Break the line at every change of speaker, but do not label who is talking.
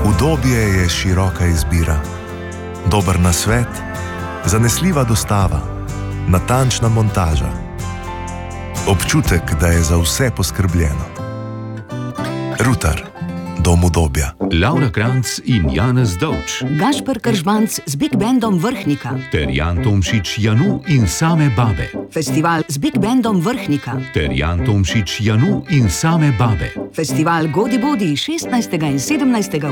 Udobje je široka izbira. Dober nasvet, zanesljiva dostava, natančna montaža. Občutek, da je za vse poskrbljeno. Rutar, dom udobja.
Laura Kranjc in Janez Dovč.
Gašper Kržbanc z Big Bandom Vrhnika.
Ter Jan Tomšič, Janu in same babe.
Festival z Big Bandom Vrhnika.
Ter Jan Tomšič, Janu in same babe.
Festival Godi Bodi 16. in 17.